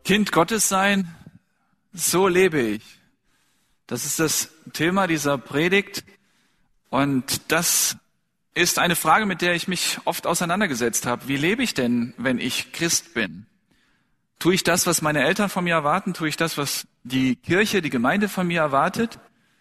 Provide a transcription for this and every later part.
Kind Gottes sein, so lebe ich. Das ist das Thema dieser Predigt und das ist eine Frage, mit der ich mich oft auseinandergesetzt habe. Wie lebe ich denn, wenn ich Christ bin? Tue ich das, was meine Eltern von mir erwarten? Tue ich das, was die Kirche, die Gemeinde von mir erwartet?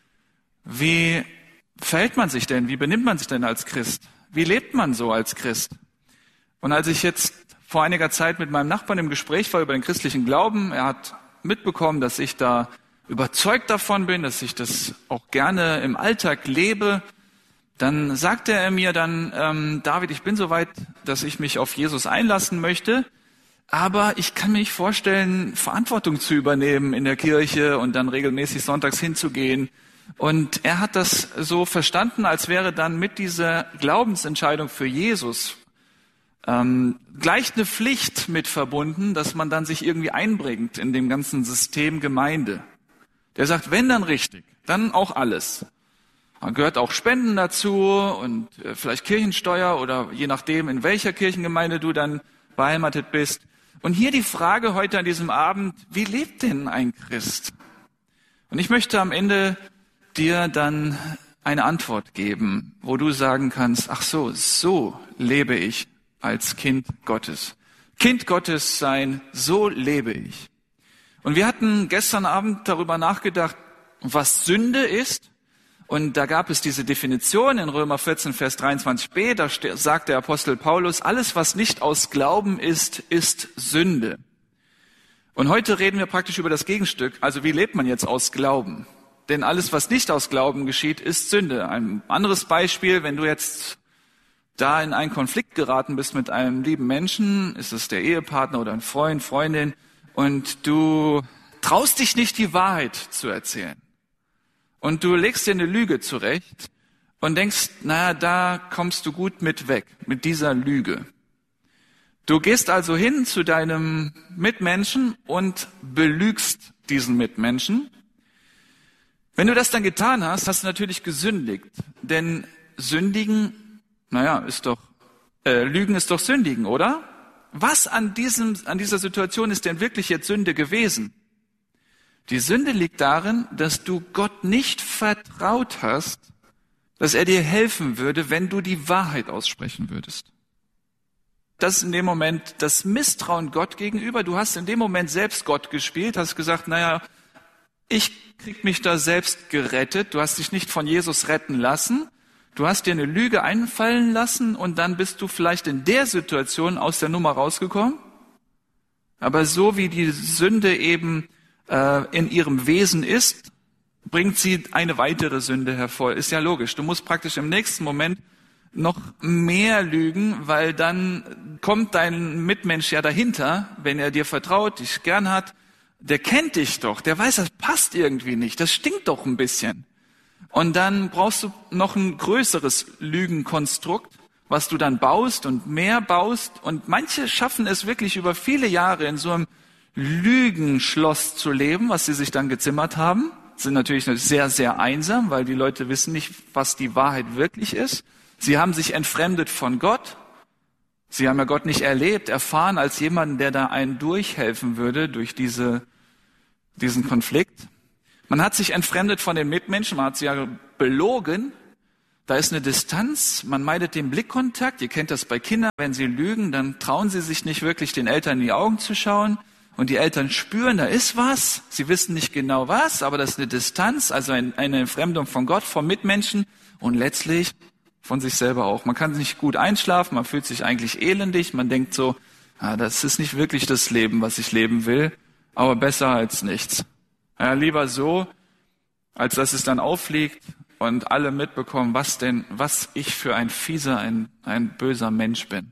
Wie verhält man sich denn? Wie benimmt man sich denn als Christ? Wie lebt man so als Christ? Und als ich jetzt vor einiger Zeit mit meinem Nachbarn im Gespräch war über den christlichen Glauben, er hat mitbekommen, dass ich da überzeugt davon bin, dass ich das auch gerne im Alltag lebe, dann sagte er mir dann, David, ich bin so weit, dass ich mich auf Jesus einlassen möchte, aber ich kann mir nicht vorstellen, Verantwortung zu übernehmen in der Kirche und dann regelmäßig sonntags hinzugehen. Und er hat das so verstanden, als wäre dann mit dieser Glaubensentscheidung für Jesus gleich eine Pflicht mit verbunden, dass man dann sich irgendwie einbringt in dem ganzen System Gemeinde. Der sagt, wenn dann richtig, dann auch alles. Da gehört auch Spenden dazu und vielleicht Kirchensteuer oder je nachdem, in welcher Kirchengemeinde du dann beheimatet bist. Und hier die Frage heute an diesem Abend, wie lebt denn ein Christ? Und ich möchte am Ende dir dann eine Antwort geben, wo du sagen kannst, ach so lebe ich als Kind Gottes. Kind Gottes sein, so lebe ich. Und wir hatten gestern Abend darüber nachgedacht, was Sünde ist. Und da gab es diese Definition in Römer 14, Vers 23b, da sagt der Apostel Paulus, alles, was nicht aus Glauben ist, ist Sünde. Und heute reden wir praktisch über das Gegenstück, also wie lebt man jetzt aus Glauben? Denn alles, was nicht aus Glauben geschieht, ist Sünde. Ein anderes Beispiel, wenn du jetzt da in einen Konflikt geraten bist mit einem lieben Menschen, ist es der Ehepartner oder ein Freund, Freundin, und du traust dich nicht, die Wahrheit zu erzählen. Und du legst dir eine Lüge zurecht und denkst, naja, da kommst du gut mit weg, mit dieser Lüge. Du gehst also hin zu deinem Mitmenschen und belügst diesen Mitmenschen. Wenn du das dann getan hast, hast du natürlich gesündigt. Denn Lügen ist doch Sündigen, oder? Was an dieser Situation ist denn wirklich jetzt Sünde gewesen? Die Sünde liegt darin, dass du Gott nicht vertraut hast, dass er dir helfen würde, wenn du die Wahrheit aussprechen würdest. Das ist in dem Moment das Misstrauen Gott gegenüber. Du hast in dem Moment selbst Gott gespielt, hast gesagt, naja, ich krieg mich da selbst gerettet. Du hast dich nicht von Jesus retten lassen. Du hast dir eine Lüge einfallen lassen und dann bist du vielleicht in der Situation aus der Nummer rausgekommen. Aber so wie die Sünde eben in ihrem Wesen ist, bringt sie eine weitere Sünde hervor. Ist ja logisch. Du musst praktisch im nächsten Moment noch mehr lügen, weil dann kommt dein Mitmensch ja dahinter, wenn er dir vertraut, dich gern hat. Der kennt dich doch, der weiß, das passt irgendwie nicht, das stinkt doch ein bisschen. Und dann brauchst du noch ein größeres Lügenkonstrukt, was du dann baust und mehr baust. Und manche schaffen es wirklich über viele Jahre in so einem Lügenschloss zu leben, was sie sich dann gezimmert haben. Sind natürlich sehr, sehr einsam, weil die Leute wissen nicht, was die Wahrheit wirklich ist. Sie haben sich entfremdet von Gott. Sie haben ja Gott nicht erlebt, erfahren als jemanden, der da einen durchhelfen würde durch diesen Konflikt. Man hat sich entfremdet von den Mitmenschen, man hat sie ja belogen. Da ist eine Distanz, man meidet den Blickkontakt. Ihr kennt das bei Kindern, wenn sie lügen, dann trauen sie sich nicht wirklich, den Eltern in die Augen zu schauen. Und die Eltern spüren, da ist was. Sie wissen nicht genau was, aber das ist eine Distanz, also eine Entfremdung von Gott, vom Mitmenschen und letztlich von sich selber auch. Man kann nicht gut einschlafen, man fühlt sich eigentlich elendig, man denkt so, das ist nicht wirklich das Leben, was ich leben will, aber besser als nichts. Ja, lieber so, als dass es dann auffliegt und alle mitbekommen, was ich für ein fieser, ein böser Mensch bin.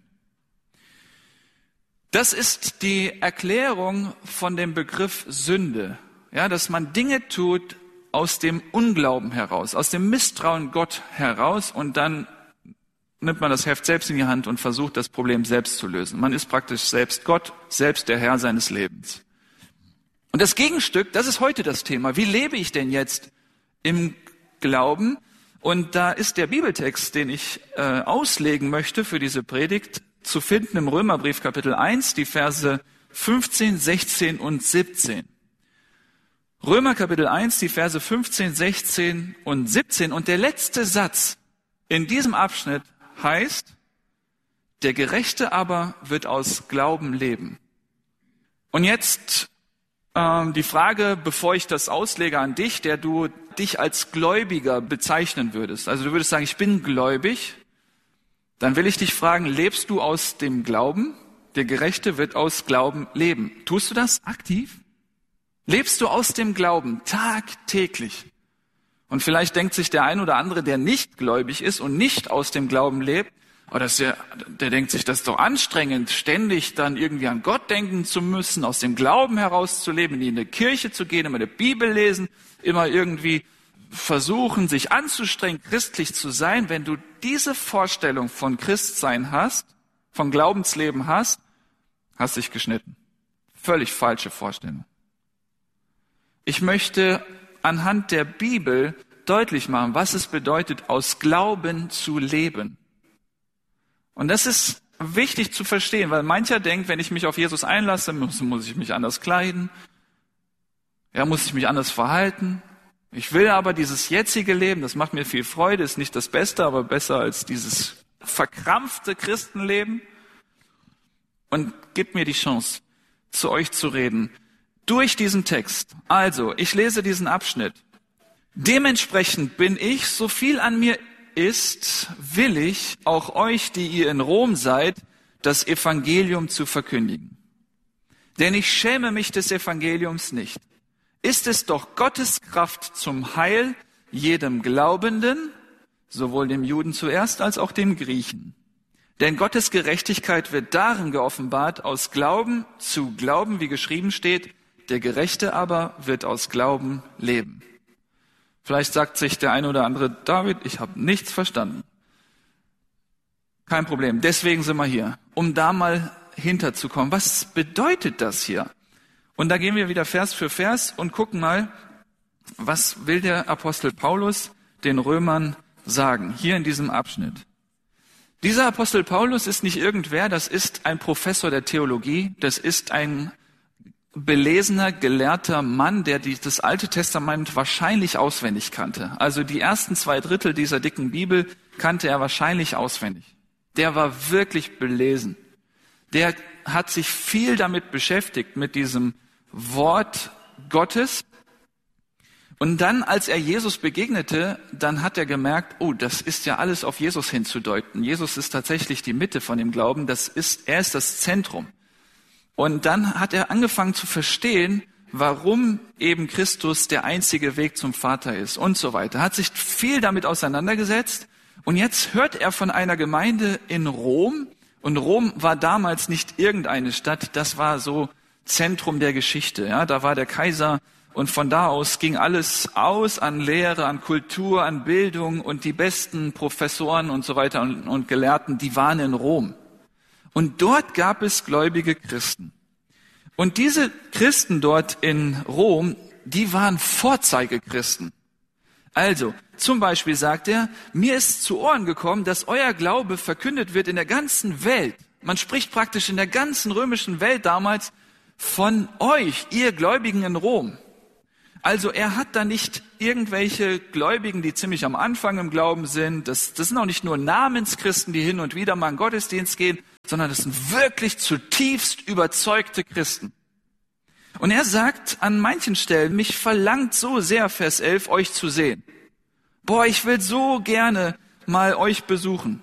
Das ist die Erklärung von dem Begriff Sünde. Ja, dass man Dinge tut aus dem Unglauben heraus, aus dem Misstrauen Gott heraus und dann nimmt man das Heft selbst in die Hand und versucht, das Problem selbst zu lösen. Man ist praktisch selbst Gott, selbst der Herr seines Lebens. Und das Gegenstück, das ist heute das Thema. Wie lebe ich denn jetzt im Glauben? Und da ist der Bibeltext, den ich auslegen möchte für diese Predigt, zu finden im Römerbrief Kapitel 1, die Verse 15, 16 und 17. Römer Kapitel 1, die Verse 15, 16 und 17. Und der letzte Satz in diesem Abschnitt heißt, der Gerechte aber wird aus Glauben leben. Und jetzt die Frage, bevor ich das auslege an dich, der du dich als Gläubiger bezeichnen würdest. Also du würdest sagen, ich bin gläubig. Dann will ich dich fragen, lebst du aus dem Glauben? Der Gerechte wird aus Glauben leben. Tust du das aktiv? Lebst du aus dem Glauben tagtäglich? Und vielleicht denkt sich der ein oder andere, der nicht gläubig ist und nicht aus dem Glauben lebt, der denkt sich, das ist doch anstrengend, ständig dann irgendwie an Gott denken zu müssen, aus dem Glauben herauszuleben, in die Kirche zu gehen, immer die Bibel lesen, immer irgendwie versuchen, sich anzustrengen, christlich zu sein. Wenn du diese Vorstellung von Christsein hast, von Glaubensleben hast dich geschnitten. Völlig falsche Vorstellung. Ich möchte anhand der Bibel deutlich machen, was es bedeutet, aus Glauben zu leben. Und das ist wichtig zu verstehen, weil mancher denkt, wenn ich mich auf Jesus einlasse, muss ich mich anders kleiden, muss ich mich anders verhalten. Ich will aber dieses jetzige Leben, das macht mir viel Freude, ist nicht das Beste, aber besser als dieses verkrampfte Christenleben. Und gibt mir die Chance, zu euch zu reden, durch diesen Text. Also, ich lese diesen Abschnitt. Dementsprechend bin ich, so viel an mir ist, willig, auch euch, die ihr in Rom seid, das Evangelium zu verkündigen. Denn ich schäme mich des Evangeliums nicht. Ist es doch Gottes Kraft zum Heil jedem Glaubenden, sowohl dem Juden zuerst als auch dem Griechen. Denn Gottes Gerechtigkeit wird darin geoffenbart, aus Glauben zu Glauben, wie geschrieben steht, der Gerechte aber wird aus Glauben leben. Vielleicht sagt sich der eine oder andere, David, ich habe nichts verstanden. Kein Problem, deswegen sind wir hier, um da mal hinterzukommen. Was bedeutet das hier? Und da gehen wir wieder Vers für Vers und gucken mal, was will der Apostel Paulus den Römern sagen, hier in diesem Abschnitt. Dieser Apostel Paulus ist nicht irgendwer, das ist ein Professor der Theologie, das ist ein belesener, gelehrter Mann, der das Alte Testament wahrscheinlich auswendig kannte. Also die ersten 2/3 dieser dicken Bibel kannte er wahrscheinlich auswendig. Der war wirklich belesen. Der hat sich viel damit beschäftigt, mit diesem Wort Gottes. Und dann, als er Jesus begegnete, dann hat er gemerkt, oh, das ist ja alles auf Jesus hinzudeuten. Jesus ist tatsächlich die Mitte von dem Glauben, er ist das Zentrum. Und dann hat er angefangen zu verstehen, warum eben Christus der einzige Weg zum Vater ist und so weiter. Hat sich viel damit auseinandergesetzt und jetzt hört er von einer Gemeinde in Rom. Und Rom war damals nicht irgendeine Stadt, das war so Zentrum der Geschichte. Ja, da war der Kaiser und von da aus ging alles aus an Lehre, an Kultur, an Bildung und die besten Professoren und so weiter und Gelehrten, die waren in Rom. Und dort gab es gläubige Christen. Und diese Christen dort in Rom, die waren Vorzeigechristen. Also, zum Beispiel sagt er, mir ist zu Ohren gekommen, dass euer Glaube verkündet wird in der ganzen Welt. Man spricht praktisch in der ganzen römischen Welt damals von euch, ihr Gläubigen in Rom. Also er hat da nicht irgendwelche Gläubigen, die ziemlich am Anfang im Glauben sind. Das sind auch nicht nur Namenschristen, die hin und wieder mal in den Gottesdienst gehen, sondern das sind wirklich zutiefst überzeugte Christen. Und er sagt an manchen Stellen, mich verlangt so sehr, Vers 11, euch zu sehen. Boah, ich will so gerne mal euch besuchen.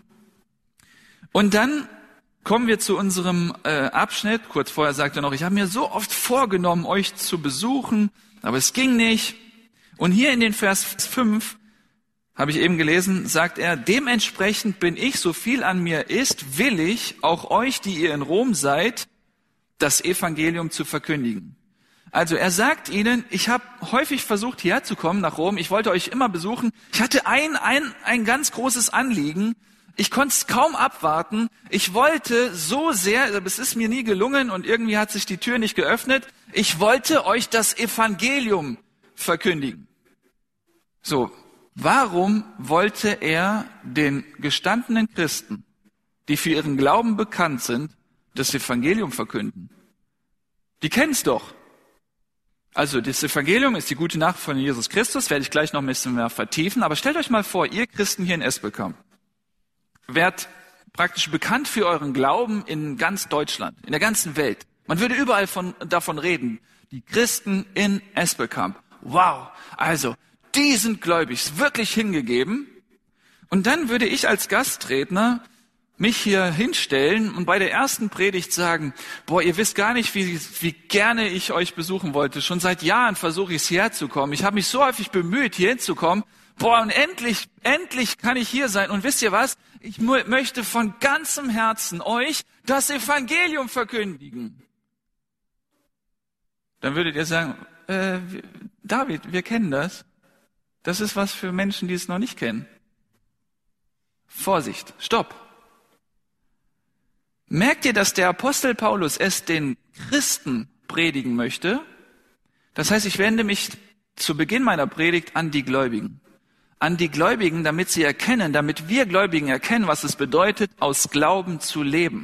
Und dann kommen wir zu unserem Abschnitt. Kurz vorher sagt er noch, ich habe mir so oft vorgenommen, euch zu besuchen, aber es ging nicht. Und hier in den Vers 5, habe ich eben gelesen, sagt er, dementsprechend bin ich, so viel an mir ist, willig, auch euch, die ihr in Rom seid, das Evangelium zu verkündigen. Also er sagt ihnen, ich habe häufig versucht, hierher zu kommen, nach Rom. Ich wollte euch immer besuchen. Ich hatte ein ganz großes Anliegen. Ich konnte es kaum abwarten. Ich wollte so sehr, es ist mir nie gelungen und irgendwie hat sich die Tür nicht geöffnet. Ich wollte euch das Evangelium verkündigen. So, warum wollte er den gestandenen Christen, die für ihren Glauben bekannt sind, das Evangelium verkünden? Die kennen's doch. Also das Evangelium ist die gute Nachricht von Jesus Christus, werde ich gleich noch ein bisschen mehr vertiefen. Aber stellt euch mal vor, ihr Christen hier in Espelkamp, werdet praktisch bekannt für euren Glauben in ganz Deutschland, in der ganzen Welt. Man würde überall davon reden. Die Christen in Espelkamp. Wow, also die sind gläubig, wirklich hingegeben. Und dann würde ich als Gastredner mich hier hinstellen und bei der ersten Predigt sagen, ihr wisst gar nicht, wie gerne ich euch besuchen wollte. Schon seit Jahren versuche ich es hierher zu kommen. Ich habe mich so häufig bemüht, hier hinzukommen. Und endlich kann ich hier sein. Und wisst ihr was? Ich möchte von ganzem Herzen euch das Evangelium verkündigen. Dann würdet ihr sagen, David, wir kennen das. Das ist was für Menschen, die es noch nicht kennen. Vorsicht, stopp. Merkt ihr, dass der Apostel Paulus es den Christen predigen möchte? Das heißt, ich wende mich zu Beginn meiner Predigt an die Gläubigen. An die Gläubigen, damit sie erkennen, damit wir Gläubigen erkennen, was es bedeutet, aus Glauben zu leben.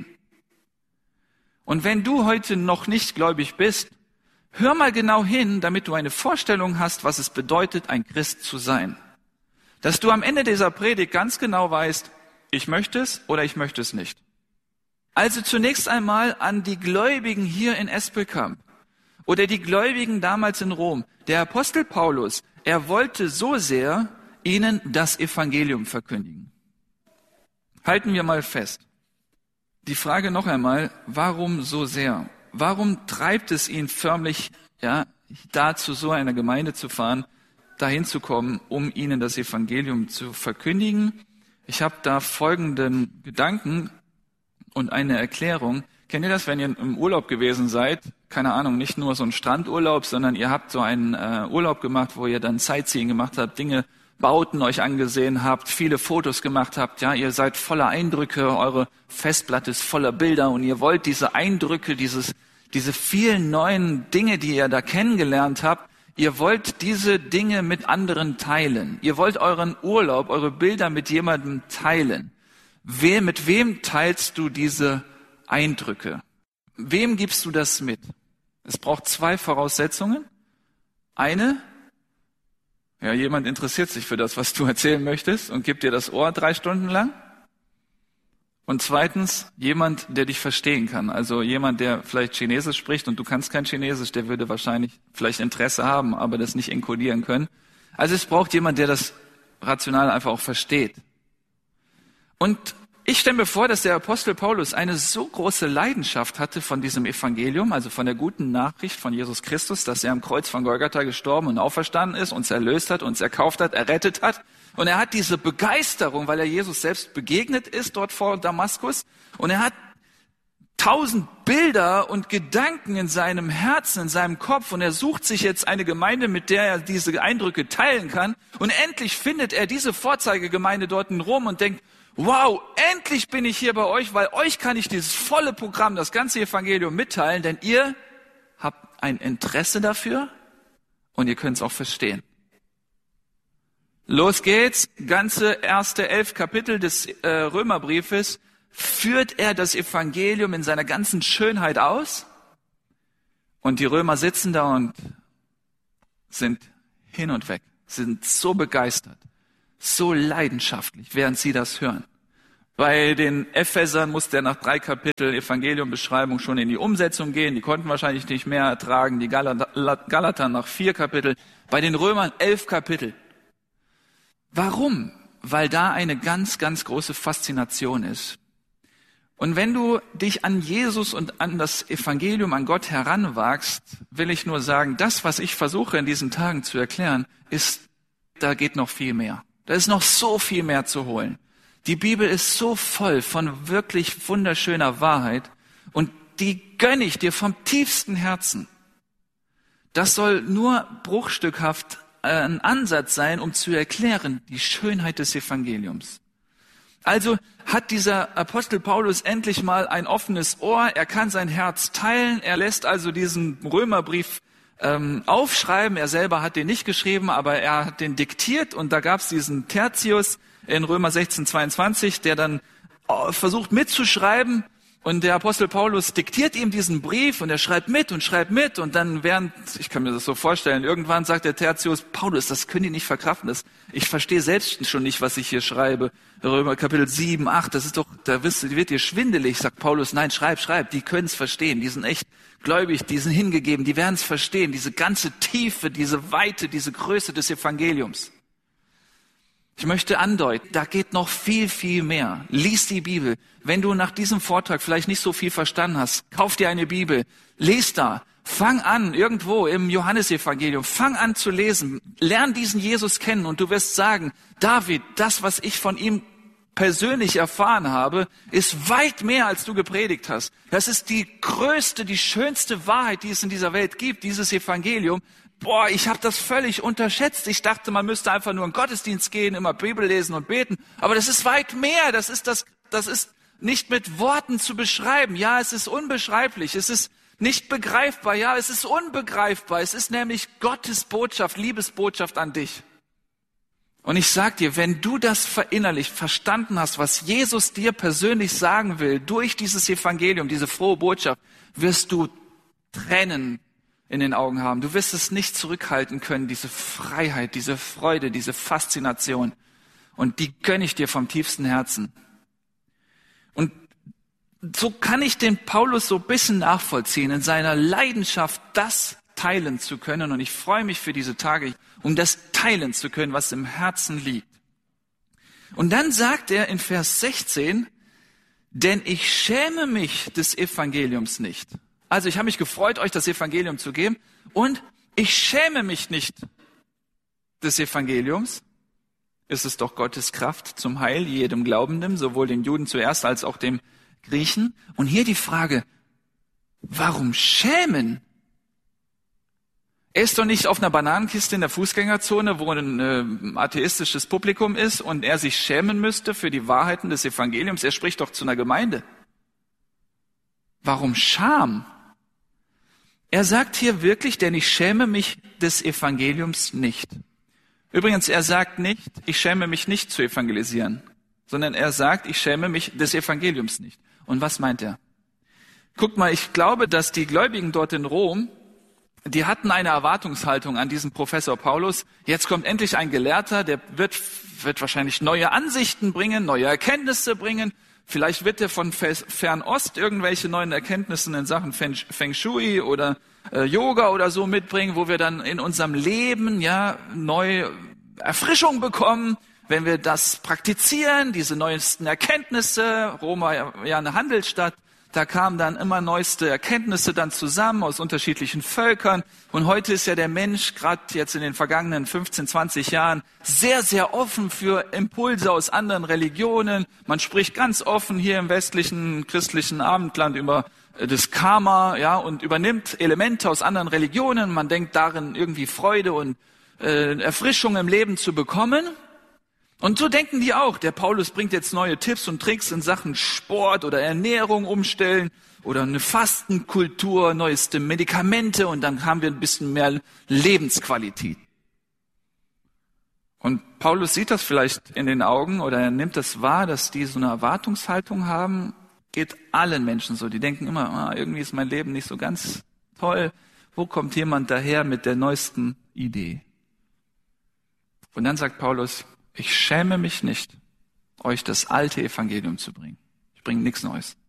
Und wenn du heute noch nicht gläubig bist, hör mal genau hin, damit du eine Vorstellung hast, was es bedeutet, ein Christ zu sein. Dass du am Ende dieser Predigt ganz genau weißt, ich möchte es oder ich möchte es nicht. Also zunächst einmal an die Gläubigen hier in Espelkamp oder die Gläubigen damals in Rom. Der Apostel Paulus, er wollte so sehr ihnen das Evangelium verkündigen. Halten wir mal fest. Die Frage noch einmal, warum so sehr? Warum treibt es ihn förmlich dazu, so einer Gemeinde zu fahren, dahin zu kommen, um ihnen das Evangelium zu verkündigen? Ich habe da folgenden Gedanken und eine Erklärung. Kennt ihr das, wenn ihr im Urlaub gewesen seid? Keine Ahnung, nicht nur so ein Strandurlaub, sondern ihr habt so einen Urlaub gemacht, wo ihr dann Sightseeing gemacht habt, Bauten euch angesehen habt, viele Fotos gemacht habt. Ja, ihr seid voller Eindrücke, eure Festplatte ist voller Bilder und ihr wollt diese Eindrücke, diese vielen neuen Dinge, die ihr da kennengelernt habt, ihr wollt diese Dinge mit anderen teilen. Ihr wollt euren Urlaub, eure Bilder mit jemandem teilen. Mit wem teilst du diese Eindrücke? Wem gibst du das mit? Es braucht 2 Voraussetzungen. Eine, jemand interessiert sich für das, was du erzählen möchtest und gibt dir das Ohr 3 Stunden lang. Und zweitens, jemand, der dich verstehen kann. Also jemand, der vielleicht Chinesisch spricht und du kannst kein Chinesisch, der würde wahrscheinlich vielleicht Interesse haben, aber das nicht enkodieren können. Also es braucht jemand, der das rational einfach auch versteht. Und ich stelle mir vor, dass der Apostel Paulus eine so große Leidenschaft hatte von diesem Evangelium, also von der guten Nachricht von Jesus Christus, dass er am Kreuz von Golgatha gestorben und auferstanden ist, uns erlöst hat, uns erkauft hat, errettet hat. Und er hat diese Begeisterung, weil er Jesus selbst begegnet ist dort vor Damaskus. Und er hat 1000 Bilder und Gedanken in seinem Herzen, in seinem Kopf. Und er sucht sich jetzt eine Gemeinde, mit der er diese Eindrücke teilen kann. Und endlich findet er diese Vorzeigegemeinde dort in Rom und denkt, wow, endlich bin ich hier bei euch, weil euch kann ich dieses volle Programm, das ganze Evangelium mitteilen, denn ihr habt ein Interesse dafür und ihr könnt es auch verstehen. Los geht's, ganze erste 11 Kapitel des Römerbriefes führt er das Evangelium in seiner ganzen Schönheit aus und die Römer sitzen da und sind hin und weg, sind so begeistert. So leidenschaftlich, während sie das hören. Bei den Ephesern musste er nach 3 Kapiteln Evangeliumbeschreibung schon in die Umsetzung gehen. Die konnten wahrscheinlich nicht mehr ertragen. Die Galater nach 4 Kapitel. Bei den Römern 11 Kapitel. Warum? Weil da eine ganz, ganz große Faszination ist. Und wenn du dich an Jesus und an das Evangelium, an Gott heranwagst, will ich nur sagen, das, was ich versuche in diesen Tagen zu erklären, da geht noch viel mehr. Da ist noch so viel mehr zu holen. Die Bibel ist so voll von wirklich wunderschöner Wahrheit und die gönne ich dir vom tiefsten Herzen. Das soll nur bruchstückhaft ein Ansatz sein, um zu erklären die Schönheit des Evangeliums. Also hat dieser Apostel Paulus endlich mal ein offenes Ohr, er kann sein Herz teilen, er lässt also diesen Römerbrief aufschreiben. Er selber hat den nicht geschrieben, aber er hat den diktiert und da gab es diesen Tertius in Römer 16,22, der dann versucht mitzuschreiben Und der Apostel Paulus diktiert ihm diesen Brief und er schreibt mit und dann ich kann mir das so vorstellen, irgendwann sagt der Tertius, Paulus, das können die nicht verkraften, ich verstehe selbst schon nicht, was ich hier schreibe. Römer Kapitel 7, 8, das ist doch, wird dir schwindelig, sagt Paulus, nein, schreib, die können es verstehen, die sind echt gläubig, die sind hingegeben, die werden es verstehen, diese ganze Tiefe, diese Weite, diese Größe des Evangeliums. Ich möchte andeuten, da geht noch viel, viel mehr. Lies die Bibel. Wenn du nach diesem Vortrag vielleicht nicht so viel verstanden hast, kauf dir eine Bibel, lies da, fang an, irgendwo im Johannesevangelium, fang an zu lesen, lern diesen Jesus kennen und du wirst sagen, David, das, was ich von ihm persönlich erfahren habe, ist weit mehr, als du gepredigt hast. Das ist die größte, die schönste Wahrheit, die es in dieser Welt gibt, dieses Evangelium. Ich habe das völlig unterschätzt. Ich dachte, man müsste einfach nur in den Gottesdienst gehen, immer Bibel lesen und beten. Aber das ist weit mehr. Das ist nicht mit Worten zu beschreiben. Ja, es ist unbeschreiblich. Es ist nicht begreifbar. Ja, es ist unbegreifbar. Es ist nämlich Gottes Botschaft, Liebesbotschaft an dich. Und ich sag dir, wenn du das verinnerlicht, verstanden hast, was Jesus dir persönlich sagen will, durch dieses Evangelium, diese frohe Botschaft, wirst du Tränen in den Augen haben. Du wirst es nicht zurückhalten können, diese Freiheit, diese Freude, diese Faszination. Und die gönne ich dir vom tiefsten Herzen. Und so kann ich den Paulus so ein bisschen nachvollziehen, in seiner Leidenschaft, das teilen zu können. Und ich freue mich für diese Tage, um das teilen zu können, was im Herzen liegt. Und dann sagt er in Vers 16, denn ich schäme mich des Evangeliums nicht. Also ich habe mich gefreut, euch das Evangelium zu geben und ich schäme mich nicht des Evangeliums. Es ist doch Gottes Kraft zum Heil jedem Glaubenden, sowohl dem Juden zuerst als auch dem Griechen. Und hier die Frage, warum schämen? Er ist doch nicht auf einer Bananenkiste in der Fußgängerzone, wo ein atheistisches Publikum ist und er sich schämen müsste für die Wahrheiten des Evangeliums. Er spricht doch zu einer Gemeinde. Warum Scham? Er sagt hier wirklich, denn ich schäme mich des Evangeliums nicht. Übrigens, er sagt nicht, ich schäme mich nicht zu evangelisieren, sondern er sagt, ich schäme mich des Evangeliums nicht. Und was meint er? Guckt mal, ich glaube, dass die Gläubigen dort in Rom, die hatten eine Erwartungshaltung an diesen Professor Paulus. Jetzt kommt endlich ein Gelehrter, der wird wahrscheinlich neue Ansichten bringen, neue Erkenntnisse bringen. Vielleicht wird er von Fernost irgendwelche neuen Erkenntnisse in Sachen Feng Shui oder Yoga oder so mitbringen, wo wir dann in unserem Leben neue Erfrischung bekommen, wenn wir das praktizieren, diese neuesten Erkenntnisse. Rom war ja eine Handelsstadt. Da kamen dann immer neueste Erkenntnisse dann zusammen aus unterschiedlichen Völkern. Und heute ist ja der Mensch, gerade jetzt in den vergangenen 15, 20 Jahren, sehr, sehr offen für Impulse aus anderen Religionen. Man spricht ganz offen hier im westlichen christlichen Abendland über das Karma, und übernimmt Elemente aus anderen Religionen. Man denkt darin irgendwie Freude und Erfrischung im Leben zu bekommen. Und so denken die auch. Der Paulus bringt jetzt neue Tipps und Tricks in Sachen Sport oder Ernährung umstellen oder eine Fastenkultur, neueste Medikamente und dann haben wir ein bisschen mehr Lebensqualität. Und Paulus sieht das vielleicht in den Augen oder er nimmt das wahr, dass die so eine Erwartungshaltung haben, geht allen Menschen so. Die denken immer, irgendwie ist mein Leben nicht so ganz toll. Wo kommt jemand daher mit der neuesten Idee? Und dann sagt Paulus, ich schäme mich nicht, euch das alte Evangelium zu bringen. Ich bringe nichts Neues.